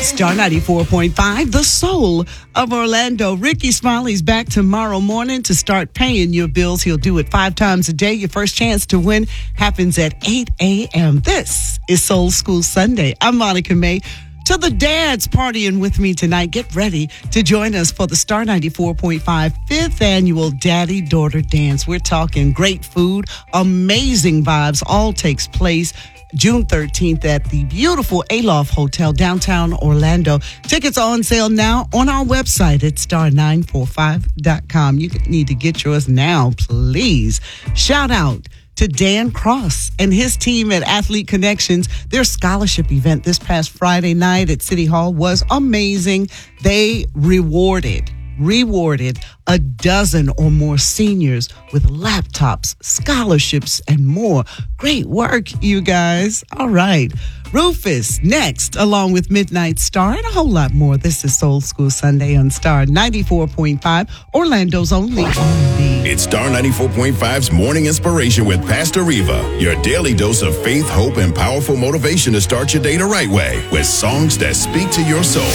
Star 94.5, the soul of Orlando. Ricky Smiley's back tomorrow morning to start paying your bills. He'll do it 5 times a day. Your first chance to win happens at 8 a.m. This is Soul School Sunday. I'm Monica May. To the dads partying with me tonight, get ready to join us for the Star 94.5 5th annual Daddy-Daughter Dance. We're talking great food, amazing vibes, all takes place June 13th at the beautiful Aloft Hotel, downtown Orlando. Tickets are on sale now on our website at star945.com. You need to get yours now, please. Shout out to Dan Cross and his team at Athlete Connections. Their scholarship event this past Friday night at City Hall was amazing. They rewarded a dozen or more seniors with laptops, scholarships, and more. Great work, you guys. All right. Rufus next, along with Midnight Star and a whole lot more. This is Soul School Sunday on Star 94.5, Orlando's only R&B. It's Star 94.5's Morning Inspiration with Pastor Reva, your daily dose of faith, hope, and powerful motivation to start your day the right way with songs that speak to your soul.